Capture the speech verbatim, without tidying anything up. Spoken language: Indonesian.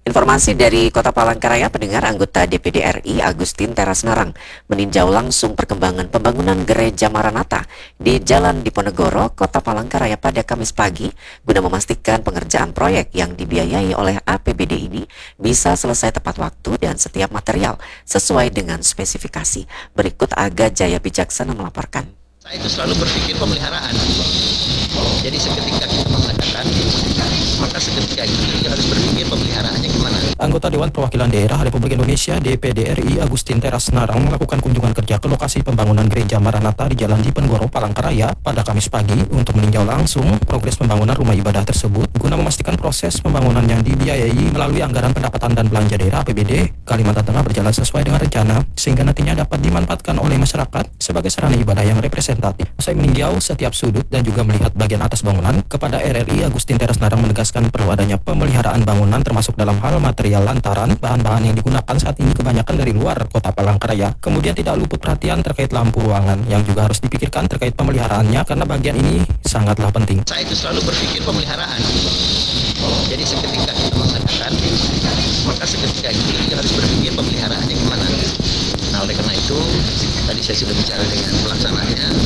Informasi dari Kota Palangkaraya, pendengar, anggota D P D R I Agustin Teras Narang meninjau langsung perkembangan pembangunan Gereja Maranatha di Jalan Diponegoro, Kota Palangkaraya pada Kamis pagi guna memastikan pengerjaan proyek yang dibiayai oleh A P B D ini bisa selesai tepat waktu dan setiap material sesuai dengan spesifikasi. Berikut Aga Jaya Bijaksana melaporkan. Saya itu selalu berpikir pemeliharaan. Jadi seketika kita mengadakan, maka seketika itu kita harus berpikir pemeliharaannya gimana. Anggota Dewan Perwakilan Daerah Republik Indonesia D P D R I Agustin Teras Narang melakukan kunjungan kerja ke lokasi pembangunan Gereja Maranatha di Jalan Diponegoro, Palangkaraya pada Kamis pagi untuk meninjau langsung progres pembangunan rumah ibadah tersebut guna memastikan proses pembangunan yang dibiayai melalui anggaran pendapatan dan belanja daerah A P B D Kalimantan Tengah berjalan sesuai dengan rencana sehingga nantinya dapat dimanfaatkan oleh masyarakat sebagai sarana ibadah yang representatif. Usai meninjau setiap sudut dan juga melihat bagian atas bangunan, kepada R R I Agustin Teras Narang menegaskan perlu adanya pemeliharaan bangunan termasuk dalam hal material lantaran bahan-bahan yang digunakan saat ini kebanyakan dari luar Kota Palangkaraya. Kemudian tidak luput perhatian terkait lampu ruangan yang juga harus dipikirkan terkait pemeliharaannya karena bagian ini sangatlah penting. Saya itu selalu berpikir pemeliharaan. Jadi seketika kita mengadakan, maka seketika itu kita harus berpikir pemeliharaannya gimana. Nah, oleh karena itu tadi saya sudah bicara dengan pelaksananya,